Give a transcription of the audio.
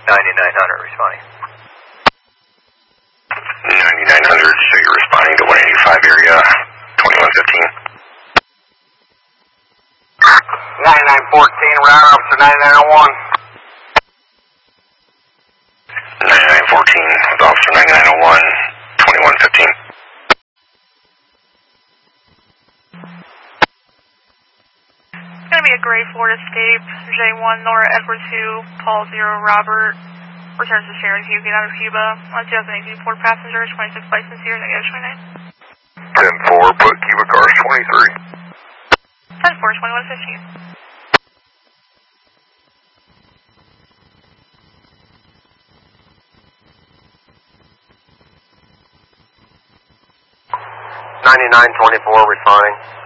9900 responding. 9900, so you're responding to 185 area 2115. 9914, route officer 9901. 9914 with officer 9901, 2115. It's going to be a gray Ford Escape, J1 Nora Edward 2, Paul 0 Robert, returns to Syracuse, get out of Cuba. 2018 Ford passenger, 26 license year, negative 29. 10-4, put Cuba cars 23. 10-4, 2115. 9924 responding.